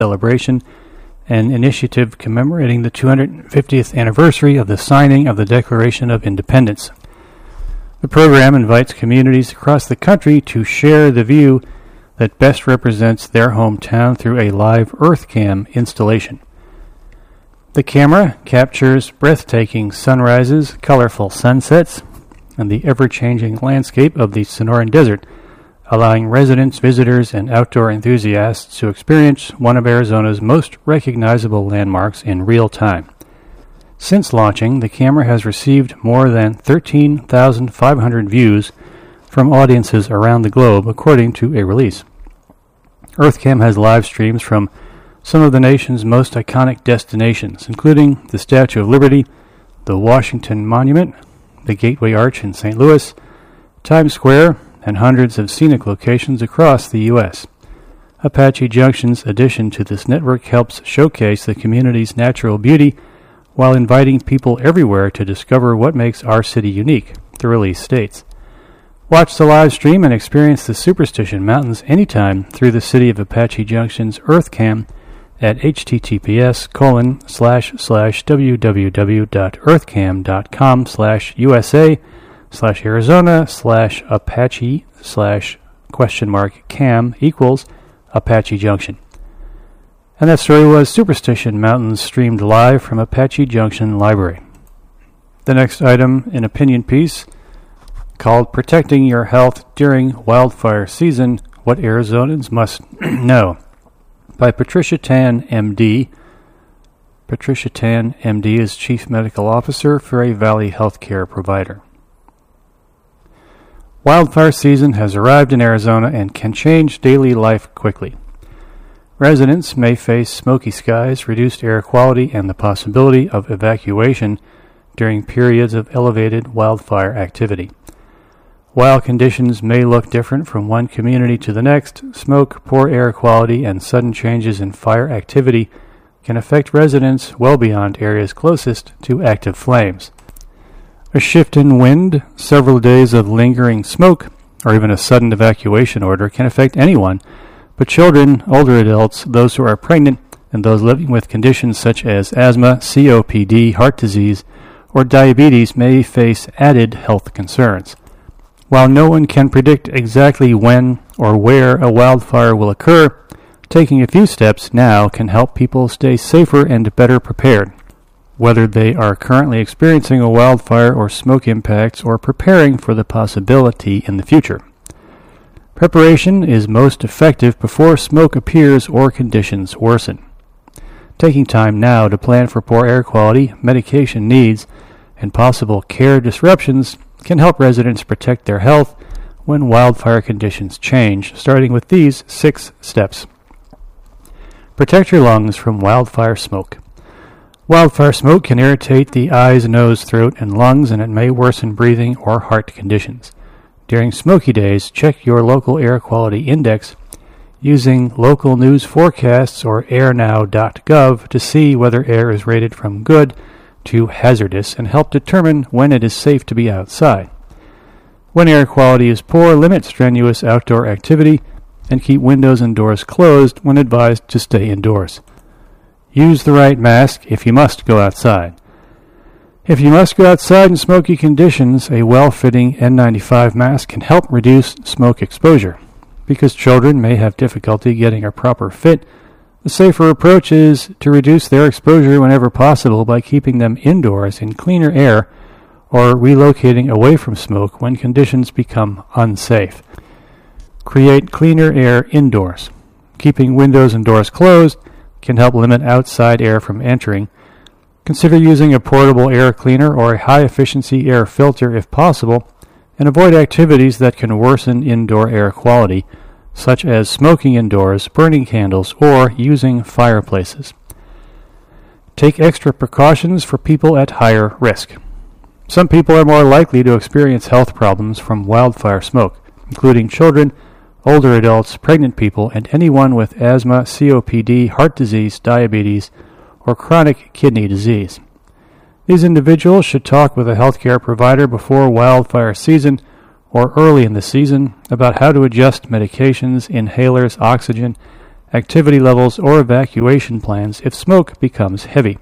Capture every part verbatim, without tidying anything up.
celebration, an initiative commemorating the two hundred fiftieth anniversary of the signing of the Declaration of Independence. The program invites communities across the country to share the view that best represents their hometown through a live EarthCam installation. The camera captures breathtaking sunrises, colorful sunsets, and the ever-changing landscape of the Sonoran Desert, allowing residents, visitors, and outdoor enthusiasts to experience one of Arizona's most recognizable landmarks in real time. Since launching, the camera has received more than thirteen thousand five hundred views from audiences around the globe, according to a release. EarthCam has live streams from some of the nation's most iconic destinations, including the Statue of Liberty, the Washington Monument, the Gateway Arch in Saint Louis, Times Square, and hundreds of scenic locations across the U S Apache Junction's addition to this network helps showcase the community's natural beauty while inviting people everywhere to discover what makes our city unique, the release states. Watch the live stream and experience the Superstition Mountains anytime through the City of Apache Junction's EarthCam at https colon slash slash www.earthcam.com slash USA slash Arizona slash Apache slash question mark cam equals Apache Junction. And that story was Superstition Mountains streamed live from Apache Junction Library. The next item, an opinion piece called Protecting Your Health During Wildfire Season, What Arizonans Must Know, by Patricia Tan, M D. Patricia Tan, M D is Chief Medical Officer for a Valley Healthcare provider. Wildfire season has arrived in Arizona and can change daily life quickly. Residents may face smoky skies, reduced air quality, and the possibility of evacuation during periods of elevated wildfire activity. While conditions may look different from one community to the next, smoke, poor air quality, and sudden changes in fire activity can affect residents well beyond areas closest to active flames. A shift in wind, several days of lingering smoke, or even a sudden evacuation order can affect anyone, but children, older adults, those who are pregnant, and those living with conditions such as asthma, C O P D, heart disease, or diabetes may face added health concerns. While no one can predict exactly when or where a wildfire will occur, taking a few steps now can help people stay safer and better prepared, whether they are currently experiencing a wildfire or smoke impacts or preparing for the possibility in the future. Preparation is most effective before smoke appears or conditions worsen. Taking time now to plan for poor air quality, medication needs, and possible care disruptions can help residents protect their health when wildfire conditions change, starting with these six steps. Protect your lungs from wildfire smoke. Wildfire smoke can irritate the eyes, nose, throat, and lungs, and it may worsen breathing or heart conditions. During smoky days, check your local air quality index using local news forecasts or air now dot gov to see whether air is rated from good to hazardous and help determine when it is safe to be outside. When air quality is poor, limit strenuous outdoor activity and keep windows and doors closed when advised to stay indoors. Use the right mask if you must go outside. If you must go outside in smoky conditions, a well-fitting N ninety-five mask can help reduce smoke exposure. Because children may have difficulty getting a proper fit, the safer approach is to reduce their exposure whenever possible by keeping them indoors in cleaner air or relocating away from smoke when conditions become unsafe. Create cleaner air indoors. Keeping windows and doors closed can help limit outside air from entering. Consider using a portable air cleaner or a high-efficiency air filter if possible, and avoid activities that can worsen indoor air quality, such as smoking indoors, burning candles, or using fireplaces. Take extra precautions for people at higher risk. Some people are more likely to experience health problems from wildfire smoke, including children, older adults, pregnant people, and anyone with asthma, C O P D, heart disease, diabetes, or chronic kidney disease. These individuals should talk with a healthcare provider before wildfire season or early in the season about how to adjust medications, inhalers, oxygen, activity levels, or evacuation plans if smoke becomes heavy.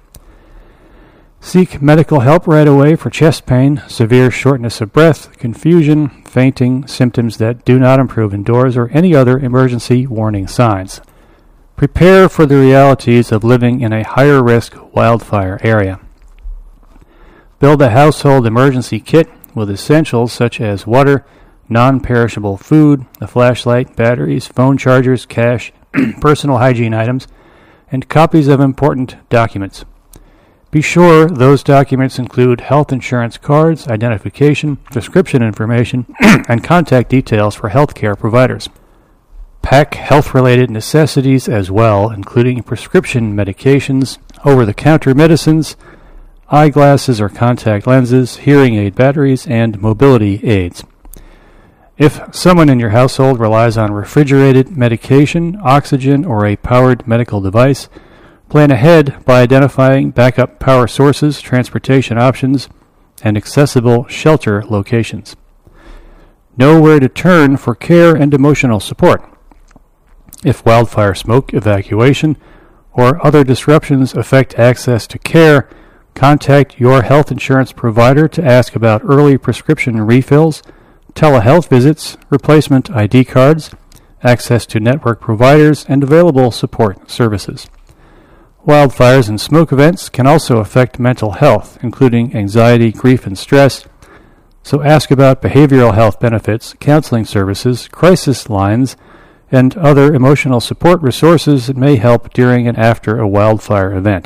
Seek medical help right away for chest pain, severe shortness of breath, confusion, fainting, symptoms that do not improve indoors, or any other emergency warning signs. Prepare for the realities of living in a higher-risk wildfire area. Build a household emergency kit with essentials such as water, non-perishable food, a flashlight, batteries, phone chargers, cash, personal hygiene items, and copies of important documents. Be sure those documents include health insurance cards, identification, prescription information, and contact details for healthcare providers. Pack health-related necessities as well, including prescription medications, over-the-counter medicines, eyeglasses or contact lenses, hearing aid batteries, and mobility aids. If someone in your household relies on refrigerated medication, oxygen, or a powered medical device, plan ahead by identifying backup power sources, transportation options, and accessible shelter locations. Know where to turn for care and emotional support. If wildfire smoke, evacuation, or other disruptions affect access to care, contact your health insurance provider to ask about early prescription refills, telehealth visits, replacement I D cards, access to network providers, and available support services. Wildfires and smoke events can also affect mental health, including anxiety, grief, and stress, so ask about behavioral health benefits, counseling services, crisis lines, and other emotional support resources that may help during and after a wildfire event.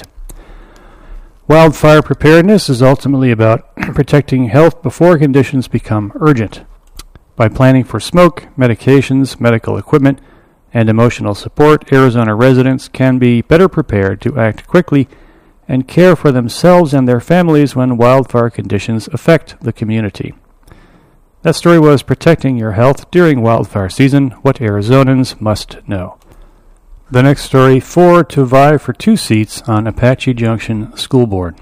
Wildfire preparedness is ultimately about protecting health before conditions become urgent. By planning for smoke, medications, medical equipment, and emotional support, Arizona residents can be better prepared to act quickly and care for themselves and their families when wildfire conditions affect the community. That story was Protecting Your Health During Wildfire Season, What Arizonans Must Know. The next story, four to vie for two seats on Apache Junction School Board.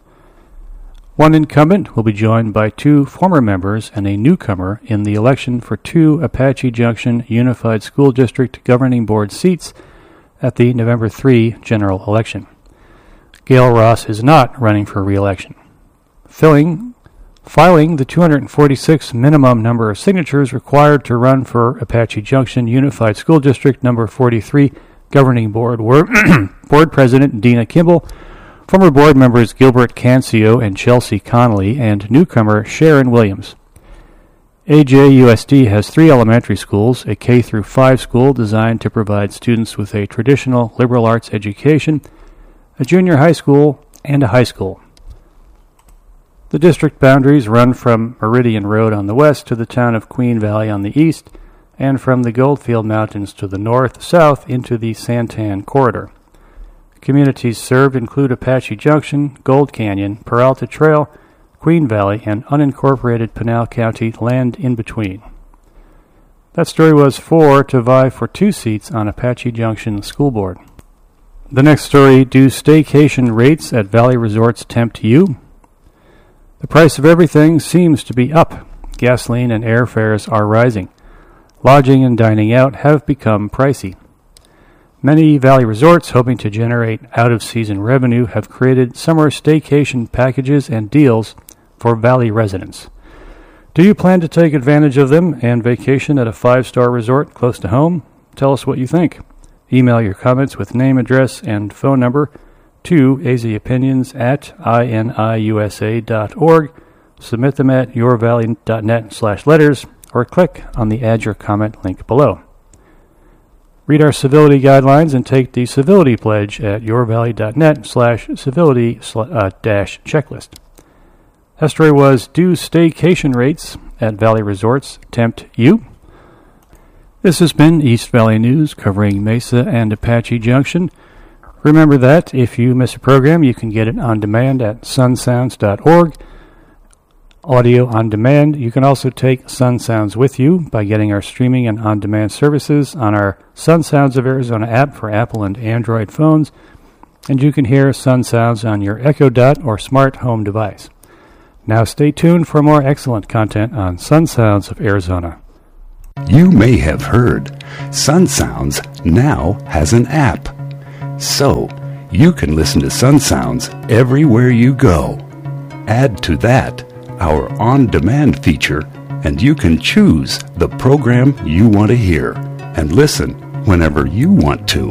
One incumbent will be joined by two former members and a newcomer in the election for two Apache Junction Unified School District Governing Board seats at the November third general election. Gail Ross is not running for re-election. Filling, filing the two hundred forty-six minimum number of signatures required to run for Apache Junction Unified School District number forty-three Governing Board were Board President Dina Kimball, former board members Gilbert Cancio and Chelsea Connolly, and newcomer Sharon Williams. A J U S D has three elementary schools, a K through five school designed to provide students with a traditional liberal arts education, a junior high school, and a high school. The district boundaries run from Meridian Road on the west to the town of Queen Valley on the east, and from the Goldfield Mountains to the north, south into the Santan Corridor. Communities served include Apache Junction, Gold Canyon, Peralta Trail, Queen Valley, and unincorporated Pinal County land in between. That story was four to vie for two seats on Apache Junction School Board. The next story, do staycation rates at Valley Resorts tempt you? The price of everything seems to be up. Gasoline and airfares are rising. Lodging and dining out have become pricey. Many Valley resorts, hoping to generate out-of-season revenue, have created summer staycation packages and deals for Valley residents. Do you plan to take advantage of them and vacation at a five-star resort close to home? Tell us what you think. Email your comments with name, address, and phone number to azopinions at iniusa dot org. Submit them at yourvalley.net slash letters, or click on the Add Your Comment link below. Read our civility guidelines and take the civility pledge at yourvalley.net slash civility uh, dash checklist. That story was, do staycation rates at Valley Resorts tempt you? This has been East Valley News covering Mesa and Apache Junction. Remember that if you miss a program, you can get it on demand at sun sounds dot org. Audio on demand. You can also take Sun Sounds with you by getting our streaming and on-demand services on our Sun Sounds of Arizona app for Apple and Android phones, and you can hear Sun Sounds on your Echo Dot or smart home device. Now stay tuned for more excellent content on Sun Sounds of Arizona. You may have heard Sun Sounds now has an app. So, you can listen to Sun Sounds everywhere you go. Add to that our on-demand feature, and you can choose the program you want to hear and listen whenever you want to.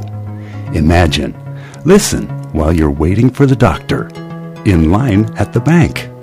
Imagine, listen while you're waiting for the doctor, in line at the bank,